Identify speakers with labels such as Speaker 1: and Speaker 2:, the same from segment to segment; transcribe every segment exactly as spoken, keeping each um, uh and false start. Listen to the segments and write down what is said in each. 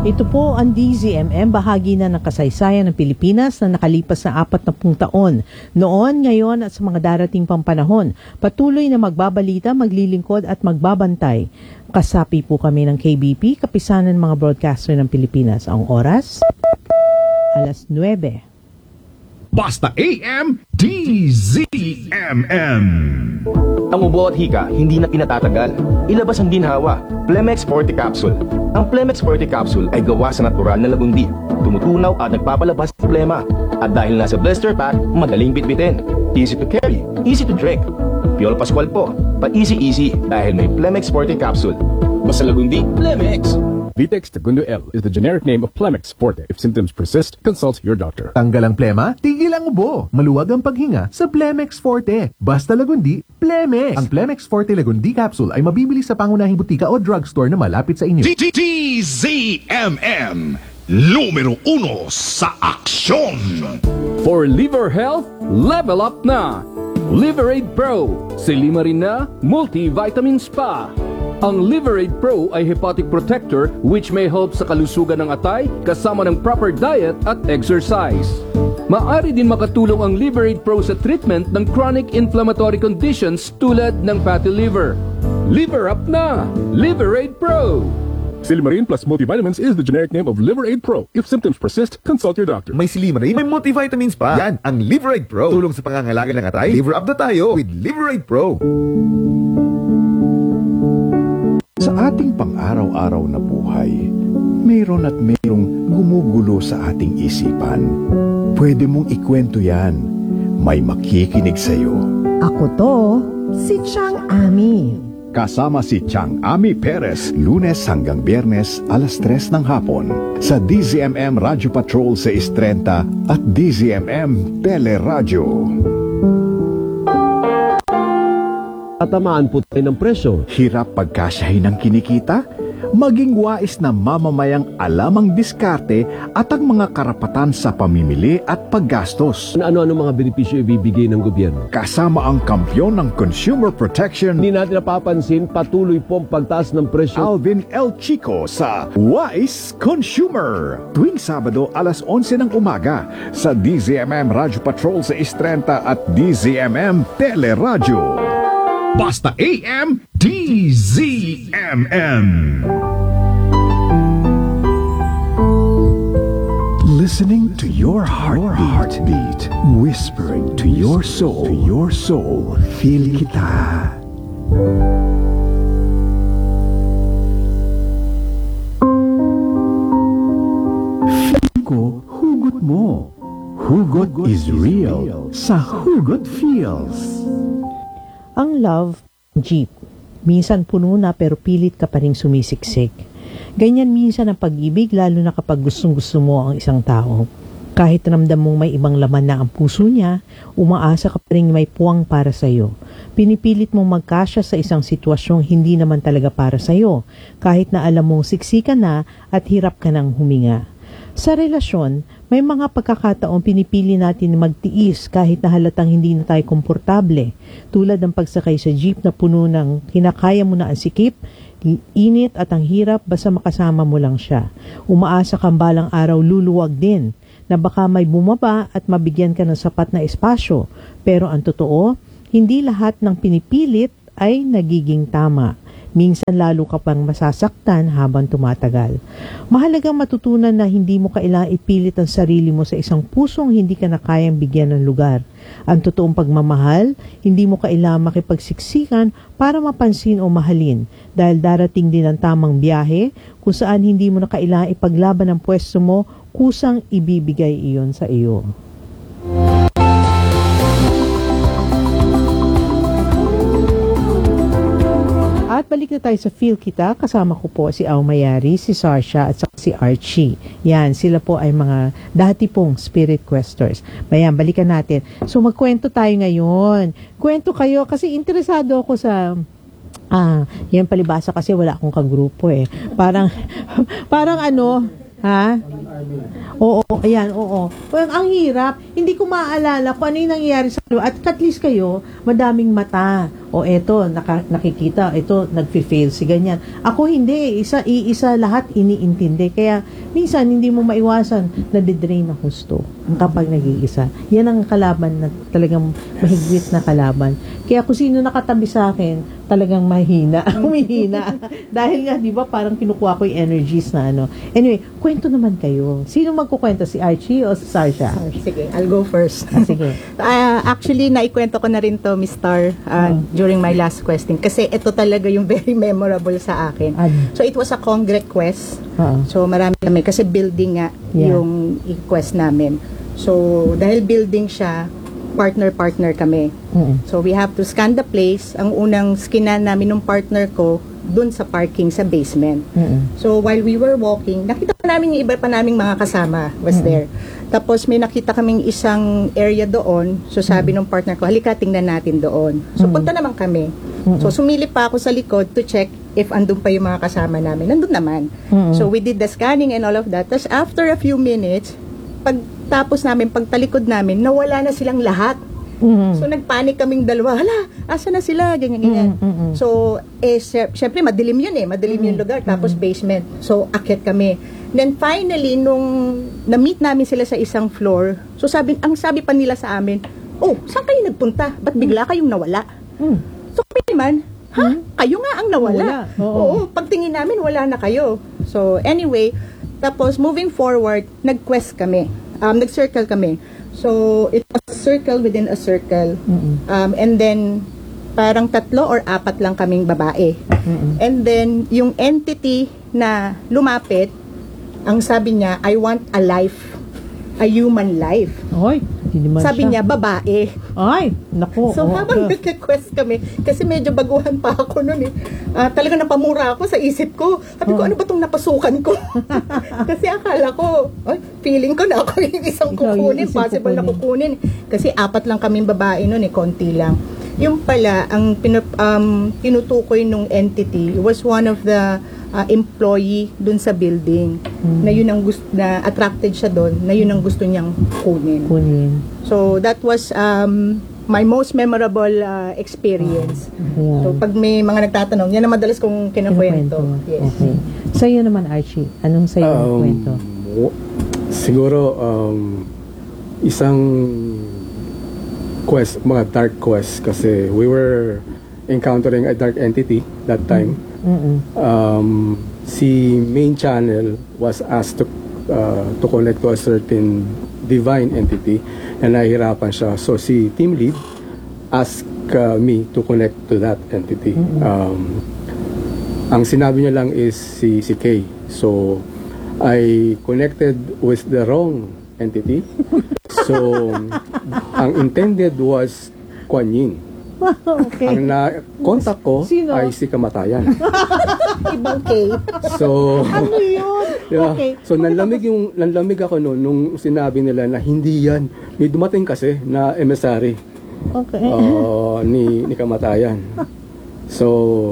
Speaker 1: Ito po ang D Z M M, bahagi na ng kasaysayan ng Pilipinas na nakalipas na apat na pung taon. Noon, ngayon at sa mga darating pang panahon, patuloy na magbabalita, maglilingkod at magbabantay. Kasapi po kami ng K B P, Kapisanan mga Broadcaster ng Pilipinas. Ang oras, alas nuwebe.
Speaker 2: Basta A M, D Z M M.
Speaker 3: Ang ubo at hika, hindi na pinatatagal. Ilabas ang ginhawa. Plemex Forte Capsule. Ang Plemex Forte Capsule ay gawa sa natural na lagundi. Tumutunaw at nagpapalabas ng plema. At dahil nasa blister pack, madaling bitbitin. Easy to carry, easy to drink. Piolo Pascual po, pa-easy-easy dahil may Plemex Forte Capsule. Basta lagundi, Plemex.
Speaker 4: Vitex Segundo L is the generic name of Plemex Forte. If symptoms persist, consult your doctor.
Speaker 5: Tanggal ang plema, tigil ang ubo. Maluwag ang paghinga sa Plemex Forte. Basta lagundi, Plemex. Ang Plemex Forte Lagundi Capsule ay mabibili sa pangunahing butika o drugstore na malapit sa inyo.
Speaker 2: D Z M M, numero uno sa aksyon.
Speaker 6: For liver health, level up na. Liverade Pro, silima rin na, multivitamins pa. Ang Liverade Pro ay hepatic protector which may help sa kalusugan ng atay kasama ng proper diet at exercise. Maaari din makatulong ang Liverade Pro sa treatment ng chronic inflammatory conditions tulad ng fatty liver. Liver up na! Liverade Pro!
Speaker 4: Silimarin plus multivitamins is the generic name of Liverade Pro. If symptoms persist, consult your doctor.
Speaker 5: May Silimarin, may multivitamins pa. Yan, ang Liverade Pro. Tulong sa pangangalaga ng atay. Liver up na tayo with Liverade Pro.
Speaker 7: Sa ating pang-araw-araw na buhay, mayroon at mayroong gumugulo sa ating isipan. Pwede mong ikwento yan. May makikinig sa'yo.
Speaker 8: Ako to, si Chang Ami.
Speaker 7: Kasama si Chang Ami Perez, Lunes hanggang Biyernes, alas tres ng hapon. Sa D Z M M Radio Patrol sa Istrenta at D Z M M Teleradyo.
Speaker 9: Tatamaan po tayo ng presyo.
Speaker 7: Hirap pagkasyahin ng kinikita? Maging wais na mamamayang alam ang diskarte at ang mga karapatan sa pamimili at paggastos.
Speaker 9: Ano-ano mga benepisyo ibibigay ng gobyerno?
Speaker 7: Kasama ang kampyon ng consumer protection,
Speaker 9: Hindi natin napapansin, patuloy pong pagtaas ng presyo.
Speaker 7: Alvin L. Chico sa Wise Consumer. Tuwing Sabado, alas onse ng umaga sa D Z M M Radio Patrol sa Istrenta at D Z M M Teleradyo.
Speaker 2: Basta A M, D Z M M.
Speaker 7: Listening to your heartbeat, your heartbeat, whispering to your soul, to your soul, feel kita. Feel ko, hugot mo. Hugot is real sa Hugot Feels.
Speaker 1: Ang love, jeep. Minsan puno na pero pilit ka pa rin sumisiksik. Ganyan minsan ang pag-ibig lalo na kapag gustong-gusto mo ang isang tao. Kahit ramdam mong may ibang laman na ang puso niya, umaasa ka pa rin may puwang para sa'yo. Pinipilit mong magkasya sa isang sitwasyong hindi naman talaga para sa'yo, kahit na alam mong siksikan na at hirap ka nang huminga. Sa relasyon, may mga pagkakataon pinipili natin magtiis kahit na halatang hindi na tayo komportable. Tulad ng pagsakay sa jeep na puno ng kinakaya mo na ang sikip, init at ang hirap basta makasama mo lang siya. Umaasa kang balang araw luluwag din na baka may bumaba at mabigyan ka ng sapat na espasyo. Pero ang totoo, hindi lahat ng pinipilit ay nagiging tama. Minsan lalo ka pang masasaktan habang tumatagal. Mahalagang matutunan na hindi mo kailangang ipilit ang sarili mo sa isang pusong hindi ka na kayang bigyan ng lugar. Ang totoong pagmamahal, hindi mo kailangang makipagsiksikan para mapansin o mahalin dahil darating din ang tamang biyahe kung saan hindi mo na kailangang ipaglaban ang pwesto mo, kusang ibibigay iyon sa iyo. At balik na tayo sa Feel Kita. Kasama ko po si Au Mayari, si Sarsha at si Archie. Yan, sila po ay mga dati pong spirit questers. Bayan, balikan natin. So magkwento tayo ngayon. Kwento kayo kasi interesado ako sa... Ah, yan palibasa kasi wala akong kagrupo eh. Parang, parang ano... Ha? Oo, ayan, oo. Well, ang hirap, hindi ko maaalala kung ano yung nangyayari sa iyo. At at least kayo, madaming mata. o eto, naka, nakikita, ito, nagfi-fail si ganyan. Ako hindi, isa, iisa lahat iniintindi. Kaya, minsan, hindi mo maiwasan, nadidrain ang husto kapag nag-iisa. Yan ang kalaban na talagang mahigwit na kalaban. Kaya kung sino nakatabi sa akin, talagang mahina, humihina. Dahil nga, di ba, parang kinukuha ko yung energies na ano. Anyway, kwento naman kayo. Sino magkukwento? Si Archie o si Sarsha?
Speaker 10: Sige, I'll go first.
Speaker 1: Ah, sige.
Speaker 10: Uh, actually, naikwento ko na rin to, Miss Star, uh,
Speaker 1: Oh.
Speaker 10: during my last question. Kasi ito talaga yung very memorable sa akin.
Speaker 1: Ano?
Speaker 10: So, it was a Congress quest.
Speaker 1: Oo.
Speaker 10: So, marami kami. Kasi building nga
Speaker 1: Yeah.
Speaker 10: yung quest namin. So, dahil building siya, partner-partner kami.
Speaker 1: Mm-mm.
Speaker 10: So, we have to scan the place. Ang unang skinan namin ng partner ko, dun sa parking sa basement.
Speaker 1: Mm-mm.
Speaker 10: So, while we were walking, nakita pa namin yung iba pa naming mga kasama was
Speaker 1: Mm-mm.
Speaker 10: there. Tapos, may nakita kaming isang area doon. So, sabi ng partner ko, halika, tingnan natin doon. So,
Speaker 1: Mm-mm.
Speaker 10: punta naman kami.
Speaker 1: Mm-mm.
Speaker 10: So, sumilip pa ako sa likod to check if andun pa yung mga kasama namin. Nandun naman.
Speaker 1: Mm-mm.
Speaker 10: So, we did the scanning and all of that. Tapos, after a few minutes, pagtapos namin, pagtalikod namin, nawala na silang lahat.
Speaker 1: Mm-mm.
Speaker 10: So, nagpanik kaming dalawa. Hala, asa na sila? Ganyan, ganyan.
Speaker 1: Mm, mm, mm.
Speaker 10: So, eh, sy- syempre, madilim yun eh. Madilim yung lugar. Tapos, basement. So, akit kami. Then, finally, nung na-meet namin sila sa isang floor, so, sabi, ang sabi pa nila sa amin, oh, saan kayo nagpunta? Ba't bigla kayong nawala?
Speaker 1: Mm.
Speaker 10: So, kami naman, ha? Kayo nga ang nawala.
Speaker 1: Wala. Oo.
Speaker 10: Oo, pagtingin namin, wala na kayo. So, anyway, tapos, moving forward, nag-quest kami. Um, nag-circle kami. So, it was a circle within a circle.
Speaker 1: Mm-mm.
Speaker 10: Um, and then, parang tatlo or apat lang kaming babae.
Speaker 1: Mm-mm.
Speaker 10: And then, yung entity na lumapit, ang sabi niya, I want a life. A human life.
Speaker 1: Ay, hindi naman
Speaker 10: Sabi
Speaker 1: siya.
Speaker 10: niya, babae.
Speaker 1: Ay, naku.
Speaker 10: So,
Speaker 1: oo,
Speaker 10: habang
Speaker 1: oo.
Speaker 10: nag-request kami, kasi medyo baguhan pa ako noon eh, ah, talaga napamura ako sa isip ko. Sabi ko,
Speaker 1: Oh.
Speaker 10: ano ba itong napasukan ko? Kasi akala ko, ay, feeling ko na ako yung isang
Speaker 1: Ikaw yung
Speaker 10: kukunin,
Speaker 1: isang
Speaker 10: possible na
Speaker 1: kukunin.
Speaker 10: kukunin. Kasi apat lang kaming babae noon eh, konti lang. Yung pala, ang pinup, um, tinutukoy nung entity was one of the uh, employee dun sa building,
Speaker 1: Hmm.
Speaker 10: na yun ang gusto, na attracted siya doon, na yun ang gusto niyang kunin.
Speaker 1: Kunin.
Speaker 10: So, that was um, my most memorable uh, experience.
Speaker 1: Ayan.
Speaker 10: So, pag may mga nagtatanong, yan ang madalas kong kinakwento.
Speaker 1: Kinukwento.
Speaker 10: Yes.
Speaker 1: Okay. Sa'yo naman, Archie. Anong sa'yo ang
Speaker 11: Um,
Speaker 1: kwento?
Speaker 11: w- siguro, um, isang quest, mga dark quest, kasi we were encountering a dark entity that time.
Speaker 1: Mm-mm.
Speaker 11: Um, si main channel was asked to uh, to connect to a certain divine entity na nahihirapan siya. So si team lead asked uh, me to connect to that entity. Um, ang sinabi niya lang is si si Kay. So I connected with the wrong entity. So ang intended was Kuan Yin.
Speaker 1: Okay.
Speaker 11: Ang na-contact ko
Speaker 1: Sino?
Speaker 11: ay si Kamatayan.
Speaker 10: Ibang K.
Speaker 11: So,
Speaker 1: Ano yun?
Speaker 11: yeah.
Speaker 1: Okay.
Speaker 11: So nanlamig yung nanlamig ako noon nung sinabi nila na hindi yan. May dumating kasi na emissary
Speaker 1: Okay.
Speaker 11: uh, ni ni Kamatayan. So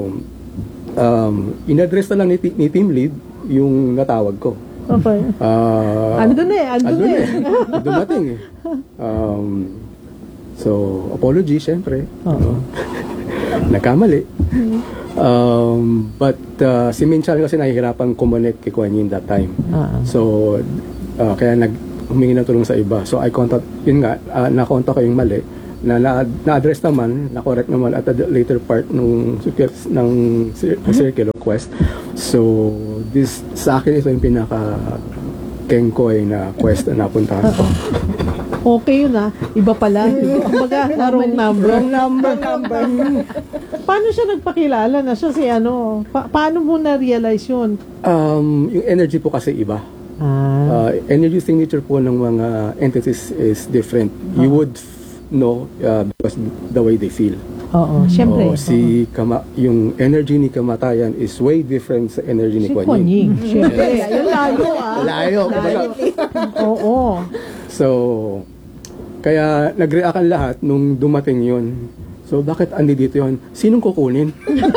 Speaker 11: um in-address na lang ni, ti- ni team lead yung natawag ko.
Speaker 1: Okay.
Speaker 11: Uh,
Speaker 1: Andun eh, andun
Speaker 11: andun
Speaker 1: eh.
Speaker 11: Dumating eh. Um, so, apology, syempre.
Speaker 1: Oo.
Speaker 11: Ano? Nagkamali. Um, but uh, si Min Chan kasi nahihirapan kumonek kay Kuan Yin that time.
Speaker 1: Ah.
Speaker 11: So, uh, kaya nag humingi ng tulong sa iba. So, I contact, yun nga, uh, na-contact ko yung mali, na na- na-address naman, na-correct naman at the later part ng, ng cir- circle request. So, this, sa akin ito yung pinaka kengkoy na quest na napuntahan ko.
Speaker 1: Okay yun ah. Iba pala. Kumbaga, wrong number.
Speaker 10: Wrong number, number.
Speaker 1: Paano siya nagpakilala na siya si ano? Pa- paano mo na-realize yun?
Speaker 11: Um, yung energy po kasi iba.
Speaker 1: Ah.
Speaker 11: Uh, energy signature po ng mga entities is different. You would f- know uh, because the way they feel.
Speaker 1: Oo, syempre.
Speaker 11: Oo, si Kama, yung energy ni Kamatayan is way different sa energy ni
Speaker 1: Si
Speaker 11: Kuan
Speaker 1: Kuan
Speaker 11: Yin.
Speaker 1: Yin. Syempre. Yung layo ah.
Speaker 11: Layo, kumbaga.
Speaker 1: Oo.
Speaker 11: So, kaya nag-react ang lahat nung dumating yun. So, bakit andi dito yun? Sinong kukunin?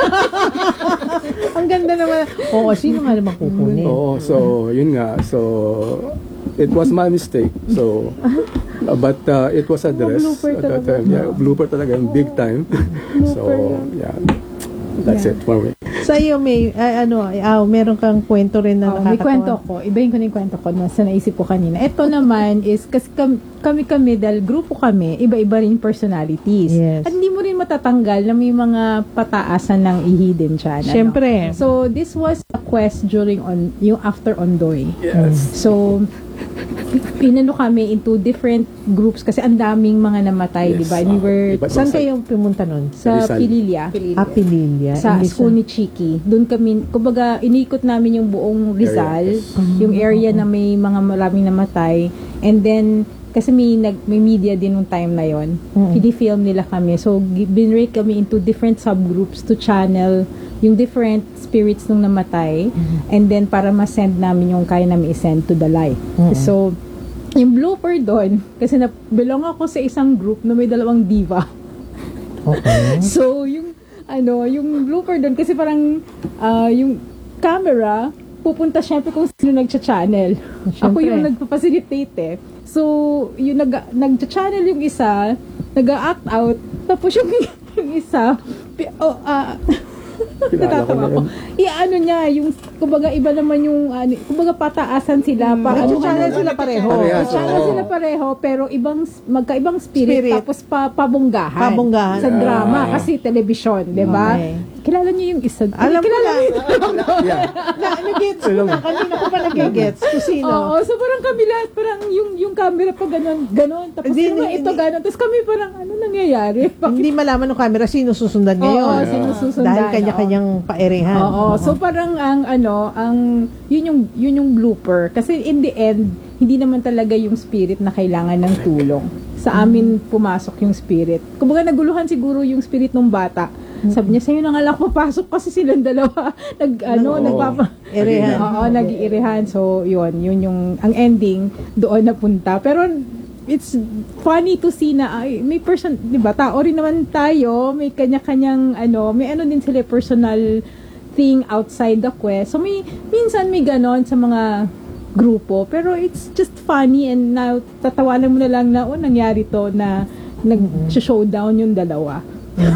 Speaker 1: Ang ganda naman. Oo, sino nga naman kukunin?
Speaker 11: Oo, so, yun nga. So, it was my mistake. So, Uh, but uh, it was addressed
Speaker 12: blooper
Speaker 11: at that
Speaker 12: talaga.
Speaker 11: time. Yeah, blooper talaga, big time. So, yeah. That's
Speaker 12: Yeah.
Speaker 11: it for me.
Speaker 1: Sa iyo, may, ay, ano, ah, meron kang kwento rin na
Speaker 12: Oh, may
Speaker 1: nakakatawa.
Speaker 12: kwento ko. Ibahin ko na yung kwento ko na sa naisip ko kanina. Ito naman is, kasi kami-kami, dahil grupo kami, iba-iba rin personalities.
Speaker 1: Yes.
Speaker 12: At hindi mo rin matatanggal na may mga pataasan ng i-hidden channel.
Speaker 1: Siyempre.
Speaker 12: So, this was a quest during on yung after Ondoy.
Speaker 11: Yes.
Speaker 12: So, pinano kami into different groups kasi ang daming mga namatay,
Speaker 11: Yes.
Speaker 12: di ba? And we were
Speaker 11: Iba't
Speaker 1: Saan
Speaker 11: ibang
Speaker 1: kayo pumunta nun?
Speaker 12: sa
Speaker 11: Rizal.
Speaker 12: Pililia.
Speaker 1: Ah, Pililia.
Speaker 12: Sa
Speaker 1: Hindi
Speaker 12: school ni Chiki. Doon kami, kumbaga, inikot namin yung buong Rizal,
Speaker 11: Area.
Speaker 12: yung area na may mga maraming namatay. And then, kasi may, nag, may media din nung time na yon.
Speaker 1: Mm.
Speaker 12: Pini-film nila kami. So, gi- binrake kami into different subgroups to channel yung different spirits nung namatay. And then, para ma-send namin yung kaya namin i-send to the light. So, yung blooper doon, kasi na, belong ako sa isang group na may dalawang diva.
Speaker 1: Okay.
Speaker 12: So, yung, ano, yung blooper doon, kasi parang, ah, yung camera, pupunta syempre kung sino nagcha-channel. Ako yung nagpa-facilitate eh. So, yung nag, nagcha-channel yung isa, nag-act out, tapos yung, yung isa, pi- oh, ah, natatawa ko. I-ano niya, yung, kumbaga, iba naman yung, ano, kumbaga, pataasan sila. Pa, ano,
Speaker 1: Nagcha-channel sila pareho.
Speaker 11: Parehas,
Speaker 12: Channel
Speaker 11: oo.
Speaker 12: sila pareho, pero ibang, magkaibang spirit,
Speaker 1: Spirit.
Speaker 12: tapos pa, pabonggahan.
Speaker 1: Pabonggahan.
Speaker 12: Sa drama,
Speaker 11: Ah.
Speaker 12: kasi television, di ba?
Speaker 1: Okay.
Speaker 12: Kilala niyo yung isa.
Speaker 1: Alam ko
Speaker 12: kilala
Speaker 1: na.
Speaker 12: niyo
Speaker 11: Yeah.
Speaker 1: na, nag-gets ko na. Kanina ko pa nag-gets. Kung sino.
Speaker 12: Oo, so parang kami lahat, parang yung, yung camera pa ganon, ganon. Tapos
Speaker 1: Hindi,
Speaker 12: yung mga
Speaker 1: hindi,
Speaker 12: ito
Speaker 1: hindi.
Speaker 12: ganon. Tapos kami parang, ano nangyayari? Bakit?
Speaker 1: Hindi malaman ng camera sino susundan
Speaker 12: Oo,
Speaker 1: ngayon.
Speaker 12: sinususundan.
Speaker 1: Dahil kanya-kanyang paerehan.
Speaker 12: Oo, so parang ang ano, ang yun yung yun yung blooper kasi in the end hindi naman talaga yung spirit na kailangan ng tulong. Sa amin pumasok yung spirit. Kumbaga naguluhan siguro yung spirit ng bata. Sabi niya, sa'yo na nga lang papasok kasi silang dalawa. Nag, ano,
Speaker 11: Oo.
Speaker 12: nagpapa...
Speaker 1: Erehan.
Speaker 12: Oo, nag-iirehan. So, yun, yun yung, ang ending, doon napunta. Pero, it's funny to see na, ay, may person, di ba, tao rin naman tayo, may kanya-kanyang, ano, may ano din sila, personal thing outside the quest. So, may, minsan may ganon sa mga grupo, pero it's just funny and now, tatawanan mo na lang na, oh, nangyari to na, nag-showdown yung dalawa.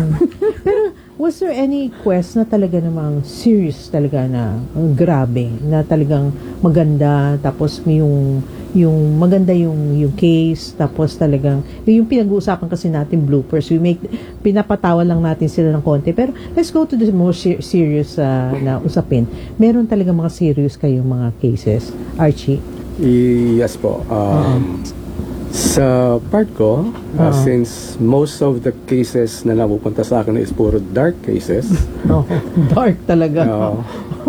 Speaker 1: Pero, was there any quest na talaga namang serious talaga na uh, grabe, na talagang maganda, tapos may yung, yung maganda yung, yung case, tapos talagang, yung pinag-uusapan kasi natin bloopers, we make, pinapatawa lang natin sila ng konti, pero let's go to the more ser- serious uh, na usapin. Meron talaga mga serious kayong mga cases, Archie?
Speaker 11: Yes po. Um, sa part ko, uh,
Speaker 1: Oo.
Speaker 11: since most of the cases na napupunta sa akin is puro dark cases.
Speaker 1: Oh, dark talaga.
Speaker 11: uh,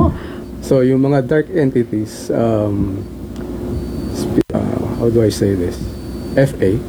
Speaker 11: so, yung mga dark entities, um, sp- uh, how do I say this? F A.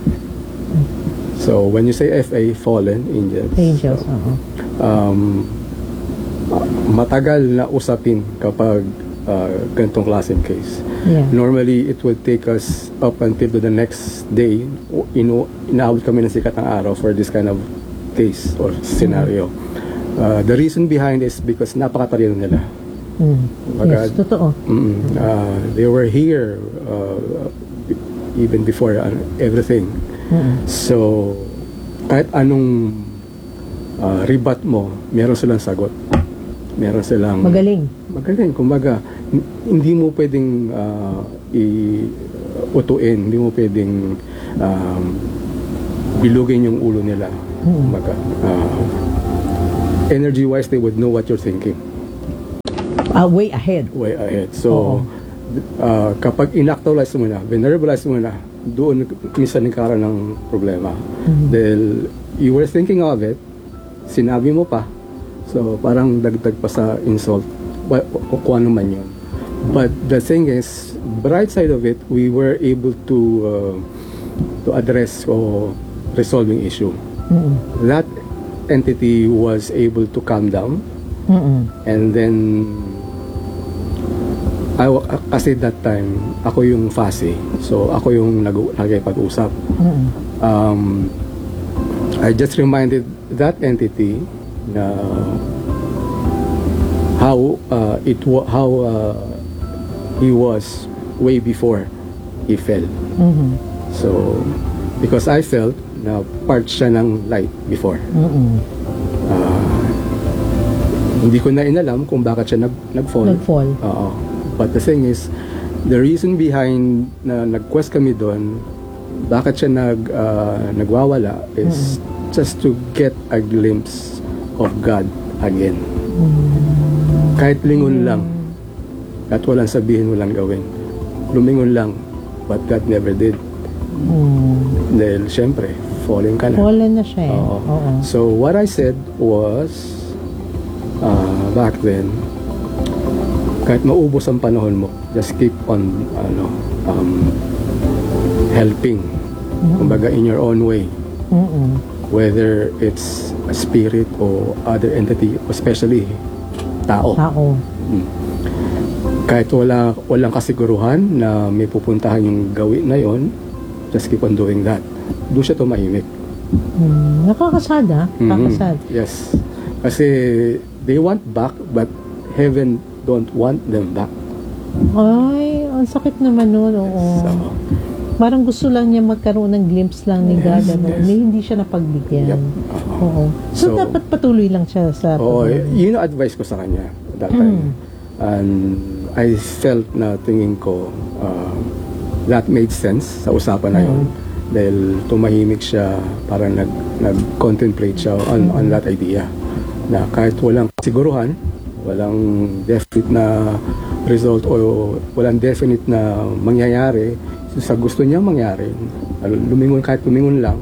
Speaker 11: So, when you say F A, fallen angels.
Speaker 1: Angels,
Speaker 11: So,
Speaker 1: oo.
Speaker 11: um, uh, matagal na usapin kapag uh, ganitong klaseng case.
Speaker 1: Yeah.
Speaker 11: Normally, it would take us up until to the next day. Inu inaabot kami ng sikat ng araw for this kind of case or scenario. Uh, the reason behind is because napakatalino nila.
Speaker 1: Mm.
Speaker 11: Kumbaga,
Speaker 1: Yes, totoo.
Speaker 11: mm, uh, they were here uh, even before uh, everything.
Speaker 1: Mm-mm.
Speaker 11: So, kahit anong uh, rebut mo, meron silang sagot. Meron silang...
Speaker 1: Magaling.
Speaker 11: Magaling. Kumbaga, n- hindi mo pwedeng uh, i-utuin, hindi mo pwedeng um, bilugin yung ulo nila. Kumbaga, uh, energy-wise, they would know what you're thinking.
Speaker 1: Uh, way ahead.
Speaker 11: Way ahead. So, uh, kapag inactualize mo na, venerabilize mo na, doon minsan nagkaroon ng problema. Dahil you were thinking of it, sinabi mo pa, so parang dagdag pa sa insult, wa- o kung ano man yun. But the thing is, bright side of it, we were able to uh, to address o resolving issue.
Speaker 1: Mm-mm.
Speaker 11: That entity was able to calm down,
Speaker 1: Mm-mm.
Speaker 11: and then I, wa- kasi that time ako yung fussy, so ako yung nag- nagpag-usap.
Speaker 1: Mm-mm.
Speaker 11: um, I just reminded that entity na how uh, it wa- how uh, he was way before he fell.
Speaker 1: Mhm.
Speaker 11: So because I felt na part siya ng light before.
Speaker 1: Mm-mm.
Speaker 11: Ah, hindi ko na inalam kung bakit siya nag, nag-fall.
Speaker 1: Nag-fall.
Speaker 11: Oo. But the thing is, the reason behind na nag-quest kami doon, bakit siya nag, ah, nagwawala is just to get a glimpse of God again. Kahit lingon lang, at walang sabihin, walang gawin. Lumingon lang, but God never did. Dahil syempre, falling ka na.
Speaker 1: Fallen na siya eh.
Speaker 11: Oo.
Speaker 1: Oo.
Speaker 11: So what I said was, uh, back then, kahit maubos ang panahon mo, just keep on ano, um, helping. Kumbaga in your own way.
Speaker 1: Mm-mm.
Speaker 11: Whether it's a spirit or other entity, especially tao.
Speaker 1: Tao.
Speaker 11: Mm. Kahit wala, walang kasiguruhan na may pupuntahan yung gawin na yon, just keep on doing that. Doon siya tumahimik.
Speaker 1: Mm, nakakasad ah.
Speaker 11: Mhm.
Speaker 1: Nakakasad.
Speaker 11: Yes. Kasi they want back, but heaven don't want them back.
Speaker 1: Ay, ang sakit naman nun. Oo.
Speaker 11: So,
Speaker 1: Parang gusto lang niya magkaroon ng glimpse lang ni God.
Speaker 11: Yes,
Speaker 1: Ano?
Speaker 11: yes.
Speaker 1: Hindi, hindi siya napagbigyan.
Speaker 11: Yep.
Speaker 1: Oo. So,
Speaker 11: So,
Speaker 1: dapat patuloy lang siya sa...
Speaker 11: oo, yun ang advice ko sa kanya that time. And I felt na tingin ko uh, that made sense sa usapan na yun. Dahil tumahimik siya, parang nag, nag-contemplate siya on, on that idea. Na kahit walang siguruhan, walang definite na result o walang definite na mangyayari, sa gusto niya mangyari, lumingon kahit lumingon lang,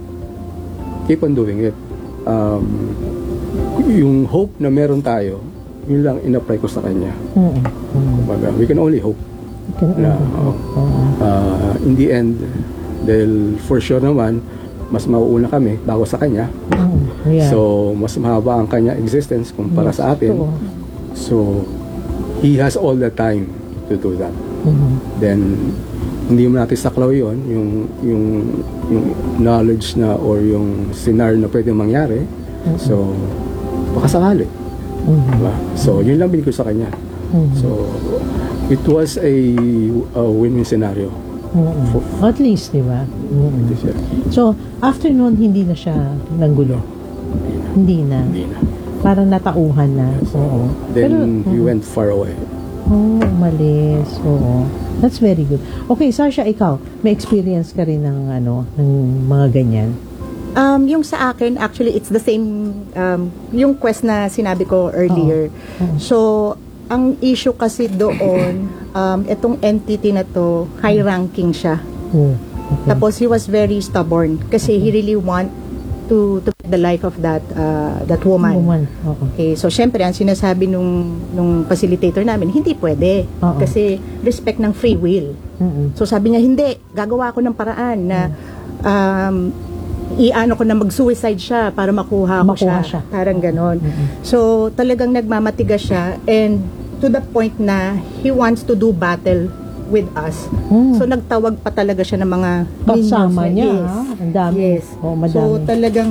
Speaker 11: keep on doing it. Um, yung hope na meron tayo, yun lang in-apply ko sa kanya. Kumbaga, we can only hope. Na, uh, uh, in the end, dahil for sure naman, mas mauuna kami bago sa kanya.
Speaker 1: Yeah.
Speaker 11: So, mas mahaba ang kanya existence kumpara
Speaker 1: Yes,
Speaker 11: sa atin.
Speaker 1: totoo.
Speaker 11: So, he has all the time to do that.
Speaker 1: Mhm.
Speaker 11: Then, hindi mo natin saklaw yun, yung, yung, yung knowledge na or yung scenario na pwede mangyari. So, baka sakali. Diba? So, yun lang binigay ko sa kanya. So, it was a, a win-win scenario.
Speaker 1: Oo. At least, di ba? Mm. So, after noon, hindi na siya nanggulo. Hindi na.
Speaker 11: Hindi na.
Speaker 1: Parang natauhan na. Oo.
Speaker 11: Then, he
Speaker 1: mm.
Speaker 11: went far away.
Speaker 1: Oh, umalis. Oo. That's very good. Okay, Sasha, ikaw, may experience ka rin ng, ano, ng mga ganyan?
Speaker 10: Um, yung sa akin, actually, it's the same, um, yung quest na sinabi ko earlier.
Speaker 1: Oo.
Speaker 10: So, ang issue kasi doon, um, itong entity na to, high ranking siya.
Speaker 1: Oh, okay.
Speaker 10: Tapos, he was very stubborn kasi he really want to to take the life of that uh, that woman.
Speaker 1: Woman. Oo.
Speaker 10: Okay, so syempre ang sinasabi nung nung facilitator namin, hindi pwede
Speaker 1: Oo.
Speaker 10: kasi respect ng free will.
Speaker 1: Mm-mm.
Speaker 10: So sabi niya, hindi, gagawa ako ng paraan na um, iano ko na mag-suicide siya para makuha ko
Speaker 1: Makuha
Speaker 10: siya.
Speaker 1: siya.
Speaker 10: Parang ganon. So talagang nagmamatigas siya and to the point na he wants to do battle with us.
Speaker 1: Mm.
Speaker 10: So nagtawag pa talaga siya ng mga
Speaker 1: Kasama
Speaker 10: minions
Speaker 1: niya,
Speaker 10: Yes.
Speaker 1: ah. Ang dami.
Speaker 10: Yes.
Speaker 1: Oh, madami.
Speaker 10: So talagang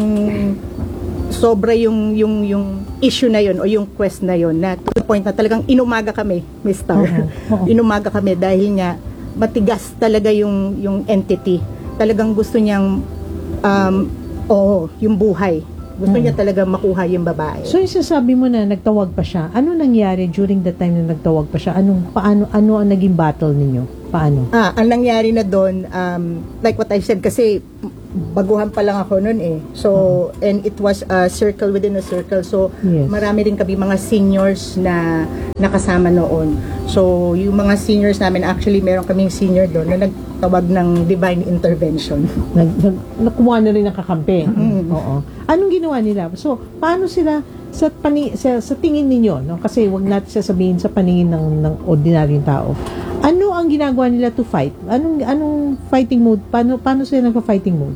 Speaker 10: sobra yung yung yung issue na yon o yung quest na yon na to the point na talagang inumaga kami, Mister
Speaker 1: Oo, oo.
Speaker 10: Inumaga kami dahil nga matigas talaga yung yung entity. Talagang gusto niyang um oh, yung buhay. Gusto niya talaga makuha yung babae.
Speaker 1: So, yung sasabi mo na nagtawag pa siya, ano nangyari during the time na nagtawag pa siya? Anong, paano, ano ang naging battle ninyo? Paano?
Speaker 10: Ah, ang nangyari na doon, um, like what I said, kasi baguhan pa lang ako noon eh. So, and it was a circle within a circle. So,
Speaker 1: Yes.
Speaker 10: marami rin kami mga seniors na nakasama noon. So, yung mga seniors namin, actually, meron kaming senior doon na nagtawag ng divine intervention.
Speaker 1: Nag, nag, nakuha na rin ng kakampi. Oo. Anong ginawa nila? So, paano sila sa pani, sa, sa tingin ninyo, no? Kasi wag natin sasabihin sa paningin ng ng ordinaryong tao. Ano ang ginagawa nila to fight? Anong anong fighting mode? Paano paano sila nagfa-fighting mode?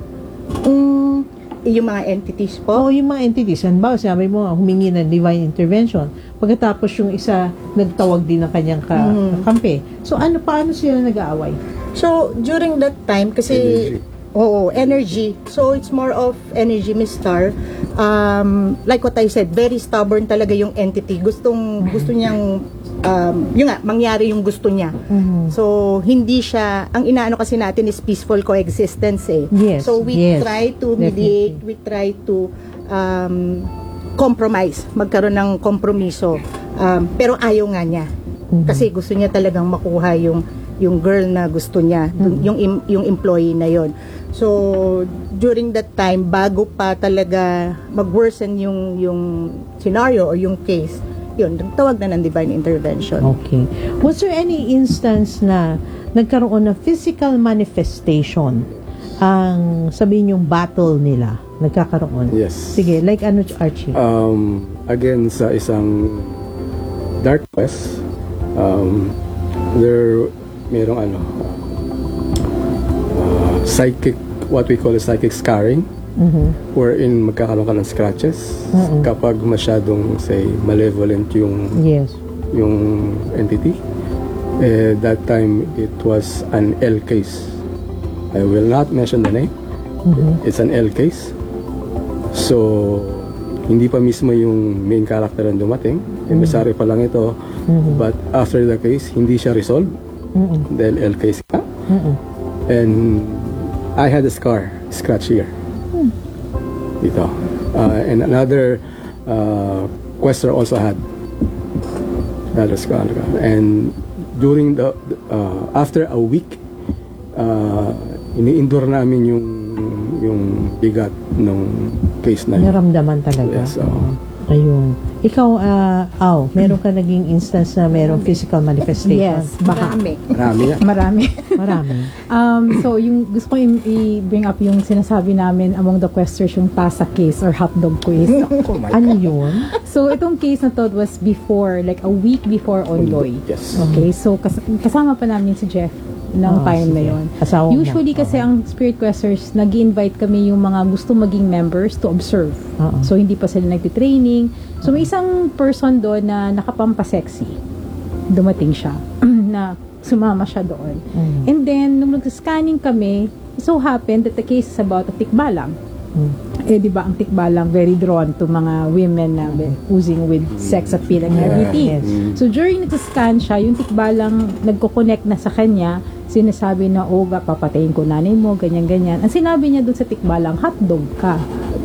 Speaker 10: Mm, yung mga entities po.
Speaker 1: Oo, yung mga entities. Halimbawa, sabi mo, humingi ng divine intervention. Pagkatapos yung isa, nagtawag din ng kanyang ka,
Speaker 10: Mm.
Speaker 1: kampi. So, ano, paano sila nag-aaway?
Speaker 10: So, during that time, kasi, oo, energy. So, it's more of energy, Miss Star. Um, like what I said, very stubborn talaga yung entity. Gustong, gusto niyang um, yun nga, mangyari yung gusto niya.
Speaker 1: Mhm.
Speaker 10: So, hindi siya, ang inaano kasi natin is peaceful coexistence eh.
Speaker 1: Yes,
Speaker 10: So, we
Speaker 1: yes,
Speaker 10: try to mediate, we try to um, compromise, magkaroon ng kompromiso. Um, pero ayaw nga niya.
Speaker 1: Mhm.
Speaker 10: Kasi gusto niya talagang makuha yung yung girl na gusto niya, dun- yung im- yung employee na yon. So during that time, bago pa talaga mag-worsen yung yung scenario or yung case, yun, tawag na ng divine intervention.
Speaker 1: Okay. Was there any instance na nagkaroon ng physical manifestation ang sabihin yung battle nila? Nagkakaroon?
Speaker 11: Yes.
Speaker 1: Sige, like ano, Archie?
Speaker 11: Um, again, sa isang Dark West, um, there, merong ano, uh, psychic, what we call a psychic scarring,
Speaker 1: Mhm.
Speaker 11: wherein magkakaroon ka ng scratches
Speaker 1: Mhm.
Speaker 11: kapag masyadong, say, malevolent yung
Speaker 1: Yes.
Speaker 11: yung entity. Eh, that time, it was an L case. I will not mention the name.
Speaker 1: Mhm.
Speaker 11: It's an L case. So, hindi pa mismo yung main character ang dumating. Emisary pa lang ito.
Speaker 1: Mhm.
Speaker 11: But after the case, hindi siya resolved.
Speaker 1: Mhm.
Speaker 11: Dahil L case ka.
Speaker 1: Mhm.
Speaker 11: And I had a scar, scratch here.
Speaker 1: Hmm.
Speaker 11: Dito. Uh, and another uh, quester also had that scar. And during the, uh, after a week, uh, ini-endure namin yung yung bigat ng case na yun.
Speaker 1: Naramdaman talaga.
Speaker 11: Yes, so,
Speaker 1: Ayun. Ikaw, uh, Aw, meron ka naging instance na merong physical manifestation?
Speaker 12: Yes, baka.
Speaker 10: Marami.
Speaker 11: Marami yan.
Speaker 12: Marami.
Speaker 1: Marami.
Speaker 12: um, so, yung gusto ko i- i-bring up yung sinasabi namin among the questers, yung Tasa case or hotdog case.
Speaker 1: Ano yun?
Speaker 12: So, itong case na to was before, like a week before Ondoy.
Speaker 11: Yes.
Speaker 12: Okay, so kas- kasama pa namin si Jeff ng
Speaker 1: Ah,
Speaker 12: time na
Speaker 1: sige.
Speaker 12: yon.
Speaker 1: Asawa mo
Speaker 12: Usually
Speaker 1: na.
Speaker 12: kasi ang Spirit Questers, nag-invite kami yung mga gusto maging members to observe.
Speaker 1: Oo.
Speaker 12: So, hindi pa sila nagtitraining. So, may isang person doon na nakapampa-sexy. Dumating siya. na sumama siya doon.
Speaker 1: Mm.
Speaker 12: And then, nung nag-scanning kami, it so happened that the case is about a tikbalang.
Speaker 1: Mm.
Speaker 12: Eh, di ba, ang tikbalang very drawn to mga women na oozing with sex appeal and everything.
Speaker 1: Yes.
Speaker 12: So, during nag-scan siya, yung tikbalang nagko-connect na sa kanya, sinasabi na, oh, ga, papatayin ko nanay mo, ganyan-ganyan. Ang sinabi niya doon sa tikbalang, hotdog ka.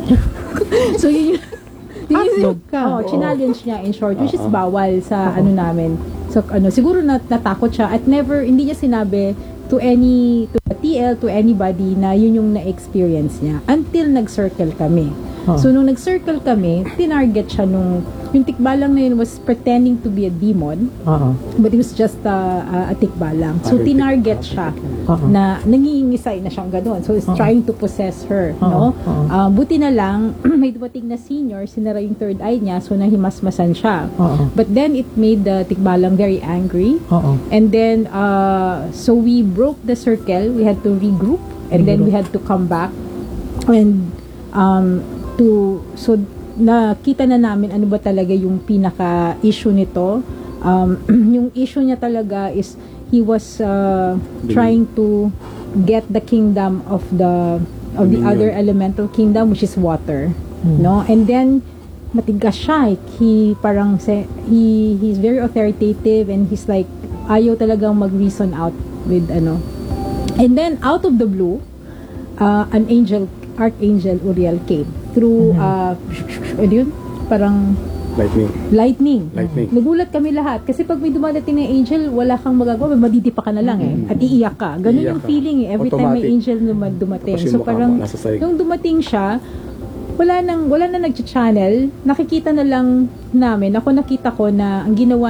Speaker 12: So, yun yung
Speaker 1: Hotdog ka?
Speaker 12: Oh, challenge niya in short, which is bawal sa ano namin. So, ano, siguro nat natakot siya at never, hindi niya sinabi to any, to the T L, to anybody na yun yung na-experience niya. Until nag-circle kami.
Speaker 1: Huh.
Speaker 12: So, nung nag-circle kami, tinarget siya nung, yung tikbalang na yun was pretending to be a demon,
Speaker 1: Oo.
Speaker 12: but it was just a, a, a tikbalang. So, tinarget siya
Speaker 1: Oo.
Speaker 12: na nangingisay na siyang gano'n. So, it's
Speaker 1: Oo.
Speaker 12: trying to possess her,
Speaker 1: Oo.
Speaker 12: no?
Speaker 1: Oo.
Speaker 12: Ah, buti na lang, may dumating na senior, sinara yung third eye niya, so nahimasmasan siya.
Speaker 1: Oo.
Speaker 12: But then, it made the tikbalang very angry.
Speaker 1: Oo.
Speaker 12: And then, uh, so we broke the circle. We had to regroup. And then, we had to come back. And, um, to, so, nakita na namin ano ba talaga yung pinaka-issue nito. Um, yung issue niya talaga is, he was uh, trying to get the kingdom of the of the
Speaker 11: Dominion.
Speaker 12: other elemental kingdom, which is water.
Speaker 1: Hmm.
Speaker 12: No? And then, matigas siya. He parang, se, he, he's very authoritative and he's like, ayaw talagang mag-reason out with ano. And then, out of the blue, uh, an angel, Archangel Uriel came through, uh, ano yun? Parang
Speaker 11: Lightning.
Speaker 12: lightning.
Speaker 11: Lightning.
Speaker 12: Nagulat kami lahat. Kasi pag may dumadating na angel, wala kang magagawa. Maditipa ka na lang eh. At iiyak ka. Ganun
Speaker 11: Iiyak
Speaker 12: yung
Speaker 11: ka.
Speaker 12: feeling eh. Every time may
Speaker 11: Automatic.
Speaker 12: angel duma- dumating.
Speaker 11: Tapos yung
Speaker 12: So
Speaker 11: mukha
Speaker 12: parang,
Speaker 11: mo, nasa sahig.
Speaker 12: nung dumating siya, wala nang, wala na nag-channel. Nakikita na lang namin. Ako nakita ko na ang ginawa